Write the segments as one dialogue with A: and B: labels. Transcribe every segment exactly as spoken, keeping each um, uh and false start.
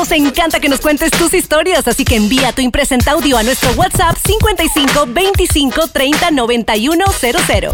A: Nos encanta que nos cuentes tus historias, así que envía tu impresenta audio a nuestro WhatsApp cincuenta y cinco veinticinco treinta noventa y uno cero cero.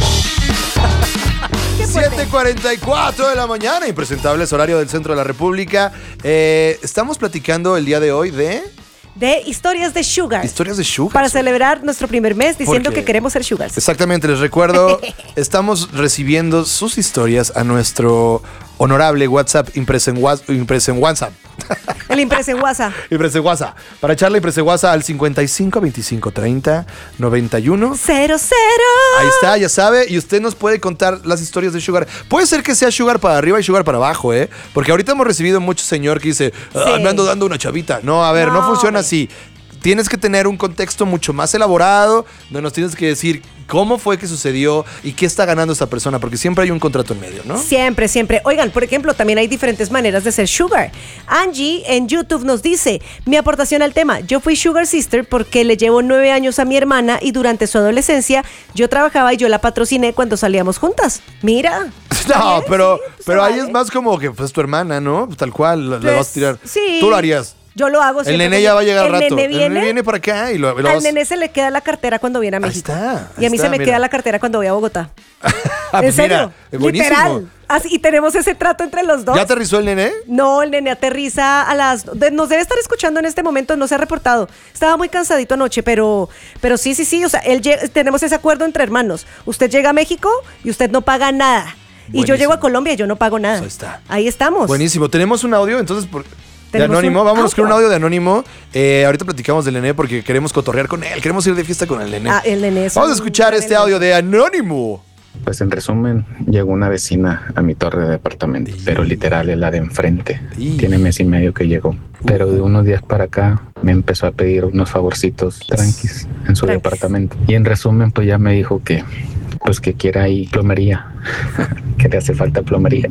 B: siete cuarenta y cuatro de la mañana, impresentables, horario del centro de la República. Eh, estamos platicando el día de hoy de...
A: De historias de Sugar.
B: Historias de Sugar.
A: Para celebrar nuestro primer mes diciendo que queremos ser Sugars.
B: Exactamente, les recuerdo, estamos recibiendo sus historias a nuestro honorable WhatsApp, Impresen WhatsApp.
A: El Impresen WhatsApp.
B: Impresen WhatsApp. Para echarle Impresen WhatsApp al cincuenta y cinco veinticinco treinta noventa y uno
A: cero cero.
B: Ahí está, ya sabe. Y usted nos puede contar las historias de Sugar. Puede ser que sea Sugar para arriba y Sugar para abajo, ¿eh? Porque ahorita hemos recibido mucho señor que dice, ah,
A: Sí.
B: me ando dando una chavita. No, a ver, no,
A: No,
B: funciona
A: hombre.
B: así. Tienes que tener un contexto mucho más elaborado, donde nos tienes que decir cómo fue que sucedió y qué está ganando esta persona, porque siempre hay un contrato en medio, ¿no?
A: Siempre, siempre. Oigan, por ejemplo, también hay diferentes maneras de ser Sugar. Angie en YouTube nos dice, mi aportación al tema, yo fui Sugar Sister porque le llevo nueve años a mi hermana y durante su adolescencia yo trabajaba y yo la patrociné cuando salíamos juntas. Mira.
B: No,
A: Bien,
B: pero,
A: sí, pues,
B: pero
A: se
B: ahí
A: vale.
B: es más como que pues tu hermana, ¿no? Tal cual, le
A: Pues,
B: vas a tirar.
A: sí.
B: Tú lo harías.
A: Yo lo hago
B: El
A: siempre.
B: nene ya va a llegar
A: el
B: rato.
A: Nene viene,
B: el nene viene para acá y lo, lo
A: al
B: vas...
A: nene se le queda la cartera cuando viene a
B: Ahí
A: México.
B: está,
A: y
B: ahí
A: a mí
B: está,
A: se me
B: mira.
A: queda la cartera cuando voy a Bogotá.
B: Ah,
A: ¿En
B: pues
A: serio?
B: mira, buenísimo.
A: Literal. Así, y tenemos ese trato entre los dos.
B: ¿Ya aterrizó el nene?
A: No, el nene aterriza a las... de- nos debe estar escuchando en este momento, no se ha reportado. Estaba muy cansadito anoche, pero, pero sí, sí, sí. O sea, él lle- tenemos ese acuerdo entre hermanos. Usted llega a México y usted no paga nada. Y yo
B: Buenísimo.
A: llego a Colombia y yo no pago nada.
B: Ahí está.
A: Ahí estamos.
B: Buenísimo. Tenemos un audio, entonces, por... de
A: Tenemos
B: Anónimo.
A: un
B: Vámonos con un
A: audio.
B: audio de Anónimo. Eh, ahorita platicamos del nene porque queremos cotorrear con él. Queremos ir de fiesta con el nene.
A: Ah, el nene es
B: Vamos a
A: un
B: escuchar
A: gran
B: este
A: nene.
B: audio de Anónimo.
C: Pues en resumen, llegó una vecina a mi torre de departamento,
B: Y-
C: pero literal es la de enfrente.
B: Y-
C: Tiene mes y medio que llegó. Pero de unos días para acá me empezó a pedir unos favorcitos tranquis en su
A: Tranquis.
C: departamento. Y en resumen, pues ya me dijo que pues que quiera ahí plomería, que le hace falta plomería.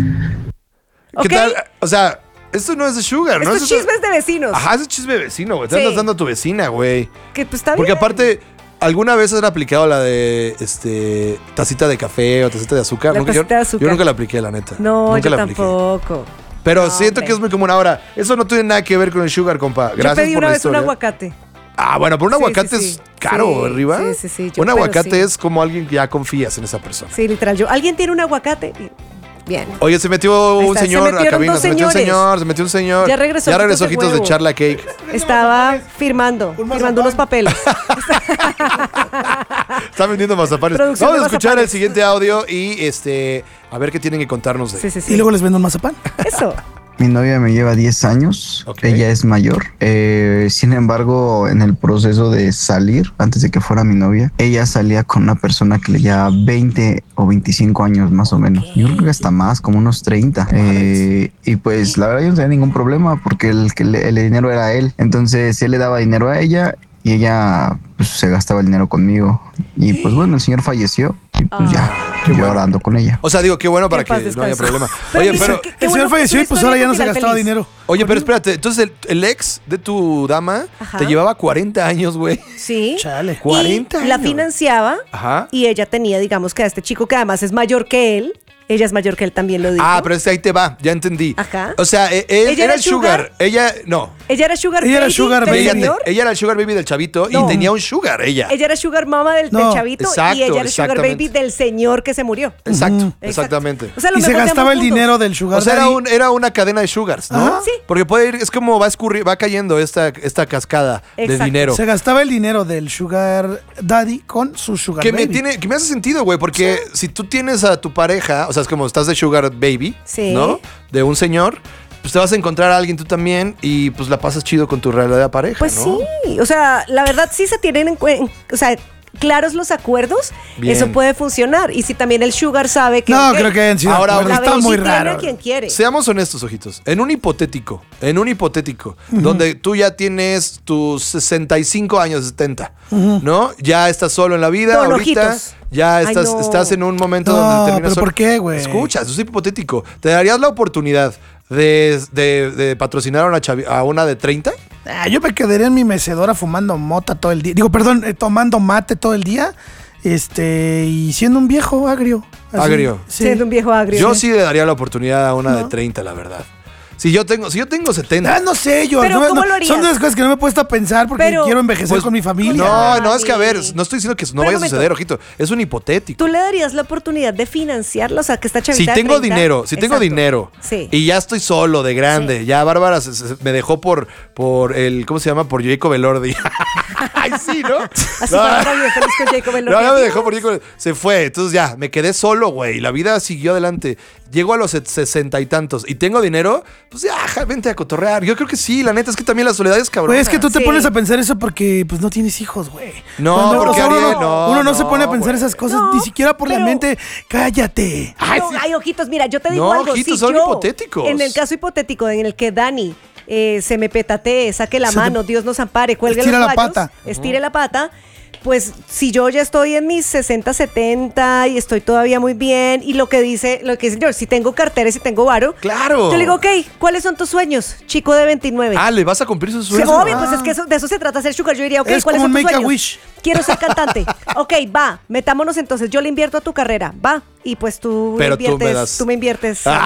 B: ¿Qué
A: Ok.
B: tal? O sea, esto no es de Sugar, ¿no?
A: Estos
B: Eso es-
A: chismes de vecinos.
B: Ajá, es chisme vecino, güey. Te
A: Sí.
B: andas dando a tu vecina, güey.
A: Que pues está
B: Porque
A: bien.
B: aparte, ¿alguna vez has aplicado la de este tacita de café o tacita de azúcar?
A: La
B: Nunca- yo,
A: tacita de azúcar.
B: yo nunca la apliqué, la neta.
A: No,
B: nunca
A: yo
B: la apliqué.
A: tampoco.
B: Pero
A: No,
B: siento
A: hombre.
B: que es muy común ahora. Eso no tiene nada que ver con el Sugar, compa. Gracias
A: yo pedí
B: por
A: una
B: la
A: vez un
B: historia.
A: aguacate.
B: Ah, bueno, pero un
A: Sí,
B: aguacate
A: sí, sí.
B: es caro,
A: Sí,
B: arriba.
A: sí, sí, sí, yo-
B: Un
A: pero
B: aguacate
A: sí.
B: es como alguien que ya confías en esa persona.
A: Sí, literal. Yo, ¿alguien tiene un aguacate? Y- Bien.
B: Oye, se metió
A: Ahí
B: un
A: está, se
B: señor a
A: metieron
B: cabina,
A: dos
B: se metió un
A: señores.
B: señor, se metió un señor.
A: Ya regresó
B: Ya regresó
A: ojitos de
B: ojitos de
A: huevo.
B: charla cake.
A: Estaba firmando, firmando unos papeles.
B: Está vendiendo mazapanes.
A: Producción
B: Vamos a
A: de
B: escuchar
A: mazapanes.
B: el siguiente audio y este a ver qué tienen que contarnos de.
A: Sí, sí, sí.
D: Y luego les vendo un mazapán.
A: Eso.
E: Mi novia me lleva diez años,
B: Ok.
E: ella es mayor. Eh, sin embargo, en el proceso de salir, antes de que fuera mi novia, ella salía con una persona que le lleva veinte o veinticinco años más o menos. Yo creo que hasta más, como unos treinta. Eh, y pues la verdad yo no tenía ningún problema porque el, que le- el dinero era él. Entonces él le daba dinero a ella y ella pues, se gastaba el dinero conmigo. Y pues bueno, el señor falleció y pues ya, yo ahora ando con ella.
B: O sea, digo, qué bueno para
A: Que en
B: que
A: paz
B: no haya
A: descanse.
B: problema.
A: Pero
B: Oye,
A: dice
B: pero
A: que- qué
D: El
A: bueno
D: señor
A: que
D: falleció y
A: tu
D: pues
A: historia
D: ahora ya no
A: con
D: se
A: final
D: gastaba
A: feliz.
D: dinero.
B: Oye, pero espérate, entonces el, el ex de tu dama
A: Ajá.
B: te llevaba cuarenta años, güey.
A: Sí.
D: Chale.
B: cuarenta
A: Y la
B: años.
A: financiaba
B: Ajá.
A: y ella tenía, digamos, que a este chico que además es mayor que él. Ella es mayor que él, también lo dijo.
B: Ah, pero es que ahí te va, ya entendí.
A: Ajá.
B: O sea, eh, él
A: ¿Ella
B: era
A: era
B: el sugar.
A: sugar?
B: Ella, no.
A: Ella era sugar
D: Ella era
A: baby
D: sugar
A: del
D: baby.
B: Ella,
A: señor.
B: ella era el sugar baby del chavito
A: No.
B: y tenía un sugar, ella.
A: Ella era sugar mama del, del
D: No.
A: chavito
B: Exacto,
A: y ella era sugar
B: exactamente.
A: baby del señor que se murió.
B: Exacto,
D: Ujú.
B: exactamente.
A: O sea, lo
D: Y se
A: mejor de
D: gastaba
A: ambos
D: el
A: mundos.
D: dinero del sugar
B: O sea, era,
D: daddy.
B: un- era una cadena de sugars, ¿no?
D: Ajá.
A: Sí.
B: Porque puede ir, es como va a escurrir, va cayendo esta, esta cascada de
A: Exacto.
B: dinero.
D: Se gastaba el dinero del sugar daddy con su sugar
B: Que me,
D: baby.
B: tiene, que me hace sentido, güey, porque si tú tienes a tu pareja, o sea, es como estás de sugar baby,
A: Sí.
B: ¿no? De un señor, pues te vas a encontrar a alguien tú también y pues la pasas chido con tu realidad de pareja,
A: Pues
B: ¿no?
A: sí, o sea, la verdad sí se tienen en cuenta, o sea, claros los acuerdos,
B: Bien.
A: eso puede funcionar. Y si también el sugar sabe que...
D: No,
A: ok,
D: creo que hayan sido
B: Ahora,
D: acuerdos.
A: la
D: Está
A: baby
D: muy
A: tiene
D: raro.
A: a quien quiere.
B: Seamos honestos, ojitos. En un hipotético, en un hipotético, donde tú ya tienes tus sesenta y cinco años, setenta, ¿no? Ya estás solo en la vida,
A: Don
B: ahorita
A: Ojitos.
B: ya
A: Ay,
B: estás,
A: no.
B: estás en un momento
D: No,
B: donde terminas
D: pero
B: solo.
D: ¿por qué, güey?
B: Escucha, eso es hipotético. ¿Te darías la oportunidad de, de- de patrocinar a una, chavi- a una de treinta?
D: Ah, yo me quedaría en mi mecedora fumando mota todo el día. Digo, perdón, eh, tomando mate todo el día. Este, y siendo un viejo agrio. Así.
B: Agrio.
D: Sí.
A: Siendo un viejo agrio.
B: Yo sí le daría la oportunidad a una de
D: No.
B: treinta, la verdad. Si yo tengo, si yo tengo setenta.
D: Ah, no sé, yo.
A: Pero
D: no,
A: ¿cómo
D: no,
A: lo harías?
D: son de las cosas que no me he puesto a pensar porque
A: Pero-
D: quiero envejecer
B: Pues,
D: con mi familia.
B: No, no, es que a ver,
A: Dani.
B: no estoy diciendo que no
A: Pero
B: vaya a
A: un momento.
B: suceder, ojito. Es un hipotético.
A: ¿Tú le darías la oportunidad de financiarlo? O sea, que esta chavita
B: Si
A: de
B: tengo
A: treinta,
B: dinero, si tengo
A: exacto.
B: dinero
A: Sí.
B: y ya estoy solo de grande,
A: Sí.
B: ya Bárbara se- se- me dejó por, por el, ¿cómo se llama? Por Jacob Elordi. Ay, sí, ¿no?
A: Así
B: No.
A: para bien feliz con Jacob Elordi.
B: No, ya me dejó por Jacob. Se fue, entonces ya, me quedé solo, güey. La vida siguió adelante. Llego a los set- sesenta y tantos y tengo dinero, pues ya, ja, vente a cotorrear. Yo creo que sí, la neta es que también la soledad es cabrón.
D: Güey, es que tú te
A: Sí.
D: pones a pensar eso porque pues no tienes hijos, güey.
B: No,
D: Cuando-
B: porque
D: o sea, uno,
B: Ariel,
D: no,
B: no,
D: uno no
B: no,
D: se pone a pensar
B: güey.
D: esas cosas,
A: No,
D: ni siquiera por la
A: pero-
D: mente. Cállate.
B: Ay,
A: No,
B: sí.
A: ay, ojitos, mira, yo te digo
B: No,
A: algo.
B: ojitos,
A: si
B: son
A: yo,
B: hipotéticos.
A: En el caso hipotético en el que Dani eh, se me petatee, saque la
D: Se te-
A: mano, Dios nos ampare, cuelgue
D: Estira
A: los
D: la
A: guayos,
D: pata.
A: estire la pata, pues si yo ya estoy en mis sesenta, setenta y estoy todavía muy bien, y lo que dice, lo que dice George, si tengo cartera y si tengo varo,
B: Claro.
A: yo le digo, ok, ¿cuáles son tus sueños? Chico de veintinueve.
B: Ah, ¿le vas a cumplir sus
A: Sí,
B: sueños?
A: obvio, pues es que eso- de eso se trata hacer sugar. Yo diría, ok,
D: Es
A: ¿cuáles
D: como
A: son
D: un
A: tus
D: make a
A: sueños?
D: wish.
A: Quiero ser cantante. Ok, va, metámonos entonces. Yo le invierto a tu carrera, va. Y pues tú
B: Pero tú me
A: inviertes,
B: das-
A: tú me inviertes. a mí.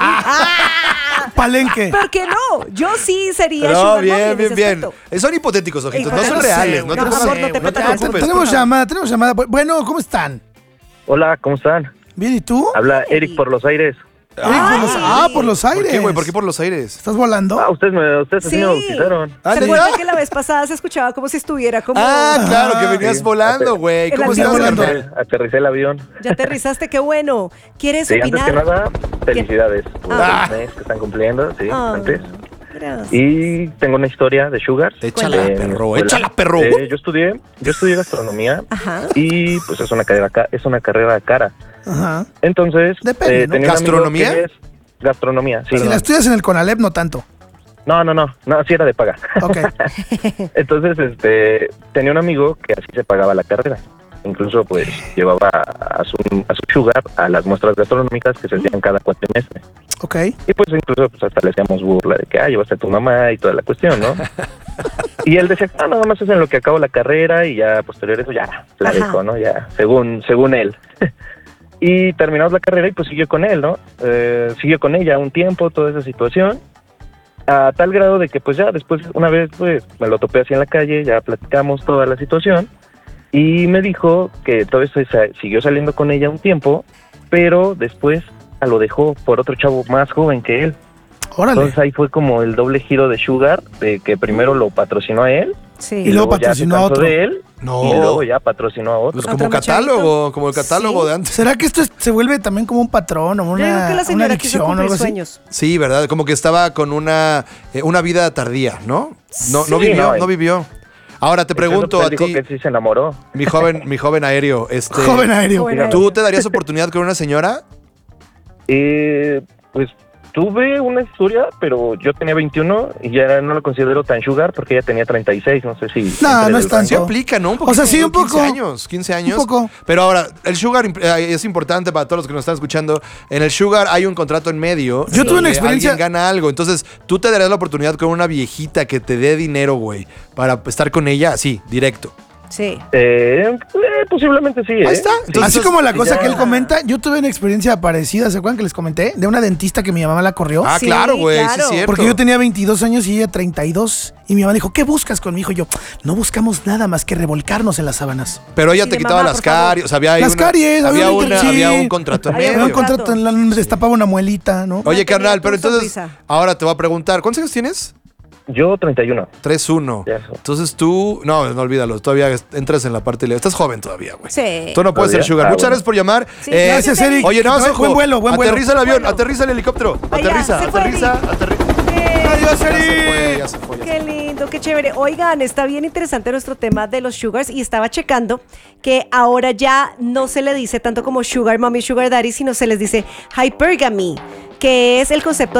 A: ¡Ah!
D: Palenque.
A: ¿Por qué no? Yo sí sería
B: No,
A: sugar mommy
B: bien,
A: en
B: bien,
A: ese
B: bien.
A: aspecto.
B: Eh, Son hipotéticos, ojitos, no son
A: Hipotéticos.
B: reales. No,
A: No,
B: te,
A: amor, no te
B: no te
A: metas.
B: preocupes.
D: Tenemos
B: escucha.
D: llamada, tenemos llamada. Bueno, ¿cómo están?
F: Hola, ¿cómo están?
D: Bien, ¿y tú?
F: Habla Eric por los aires.
D: Eric, por los- ah, por los aires.
B: ¿Por qué, güey? ¿Por qué por los aires?
D: ¿Estás volando?
F: Ah, ustedes me, ustedes así
A: Sí.
F: me bautizaron.
B: Ah,
A: ¿Se
B: ¿sí?
A: acuerdan que la vez pasada se escuchaba como si estuviera como...
B: Ah, claro, que venías
F: Sí.
B: volando, güey.
A: El
B: ¿Cómo
A: avión
B: estás,
A: volando.
B: carnal?
F: Aterricé el avión.
A: Ya aterrizaste, qué bueno. ¿Quieres
F: Sí, antes
A: opinar?
F: que nada, felicidades por
A: Ah.
F: el mes que están cumpliendo, sí,
A: Ah,
F: antes.
A: gracias.
F: Y tengo una historia de Sugar.
B: Échala,
F: Eh,
B: perro,
F: escuela.
B: échala, perro.
F: Eh, yo estudié, yo estudié gastronomía
A: Ajá.
F: y pues es una carrera, ca- es una carrera cara.
D: Ajá.
F: Entonces,
D: Depende, ¿no?
F: tenía un amigo
B: ¿Gastronomía?
F: que es- gastronomía, sí.
D: Si la estudias en el Conalep, no tanto.
F: No, no, no, no, sí era de paga.
D: Ok.
F: Entonces, este, tenía un amigo que así se pagaba la carrera. Incluso, pues, llevaba a su, a su sugar a las muestras gastronómicas que se hacían cada cuatrimestre.
D: Ok.
F: Y pues, incluso, pues, hasta le hacíamos burla de que, ah, llevaste a tu mamá y toda la cuestión, ¿no? Y él decía, ah, nada más es en lo que acabo la carrera y ya, posterior a eso, ya, la
A: Ajá.
F: dejo, ¿no? Ya, según, según él. Y terminamos la carrera y pues siguió con él, ¿no? Eh, siguió con ella un tiempo, toda esa situación. A tal grado de que pues ya después una vez pues me lo topé así en la calle, ya platicamos toda la situación y me dijo que todo esto sa- siguió saliendo con ella un tiempo, pero después a lo dejó por otro chavo más joven que él.
D: Órale.
F: Entonces ahí fue como el doble giro de Sugar, de que primero lo patrocinó a él
A: Sí.
D: Y luego
F: ya se
D: patrocinó a
F: cansó
D: otro.
F: de él
B: No.
F: y luego ya patrocinó a otro.
B: Pues como
A: Otro
B: catálogo, como el catálogo
A: Sí.
B: de antes.
D: ¿Será que esto es- se vuelve también como un patrón o
A: Yo digo
D: una,
A: que la
D: una
A: señora quiso
D: adicción o
A: cumplir
D: algo así?
A: sueños.
B: Sí, ¿verdad? Como que estaba con una, eh, una vida tardía, ¿no? No, no
F: Sí,
B: vivió,
F: no,
B: no
F: y-
B: vivió. Ahora te
F: Incluso,
B: pregunto
F: pues,
B: a
F: él dijo
B: ti,
F: que sí se enamoró.
B: mi joven, mi joven aéreo, este,
D: Joven aéreo.
A: Joven
B: ¿tú te darías oportunidad con una señora?
F: Eh, pues tuve una historia, pero yo tenía veintiuno y ya no lo considero tan sugar porque ella tenía treinta y seis, no sé si...
D: No,
F: entre
D: no
F: del
D: es tanto.
B: Sí
F: rango.
B: aplica, ¿no? Un
D: O sea, sí,
B: poquito,
D: un poco.
B: quince años, quince años.
D: Un poco.
B: Pero ahora, el sugar imp- eh, es importante para todos los que nos están escuchando. En el sugar hay un contrato en medio.
D: Yo tuve una
B: donde
D: experiencia-
B: Alguien gana algo. Entonces, tú te darías la oportunidad con una viejita que te dé dinero, güey, para estar con ella así, directo.
A: Sí.
F: Eh, eh, posiblemente sí, ¿eh?
B: Ahí está.
F: Sí.
B: Entonces,
D: Así como la
F: sí,
D: cosa
F: ya.
D: que él comenta, yo tuve una experiencia parecida, ¿se acuerdan que les comenté? De una dentista que mi mamá la corrió.
B: Ah,
A: Sí,
B: claro, güey, sí
A: claro.
B: es cierto.
D: Porque yo tenía veintidós años y ella treinta y dos. Y mi mamá dijo, ¿qué buscas con mi hijo? Y yo, no buscamos nada más que revolcarnos en las sábanas.
B: Pero ella
A: Sí,
B: te
A: de
B: quitaba
A: mamá,
B: las
A: por favor.
B: caries. O sea, había ahí
D: Las
B: una-
D: caries,
B: había,
D: había un
B: una-
D: inter-
B: había
D: sí.
B: un contrato en
A: Había
B: medio.
D: Era un
A: contrato.
D: contrato, en la- destapaba una muelita, ¿no?
B: Oye,
A: Mantenía
B: carnal,
A: tu
B: pero entonces,
A: sonrisa.
B: ahora te voy a preguntar, ¿cuántos años tienes?
F: Yo treinta y uno.
B: tres uno.
F: Ya eso.
B: Entonces tú, no, no olvídalo, todavía entras en la parte de... Estás joven todavía, güey.
A: Sí.
B: Tú no puedes ser
F: ¿Todavía?
B: sugar.
F: Ah,
B: Muchas
F: bueno.
B: gracias por llamar.
A: Sí,
B: Eh,
D: Gracias, Eric.
B: Oye, no,
D: Buen
B: ojo.
D: vuelo, buen vuelo.
B: Aterriza el avión,
A: Bueno.
B: aterriza el helicóptero.
A: Vaya,
B: aterriza,
A: se fue,
B: aterriza,
A: Eric.
B: aterriza.
A: Eh,
D: Adiós,
B: Ya se fue,
D: Eric.
B: ya se fue, ya se
A: Qué lindo, qué chévere. Oigan, está bien interesante nuestro tema de los sugars y estaba checando que ahora ya no se le dice tanto como sugar mommy, sugar daddy, sino se les dice hypergamy, que es el concepto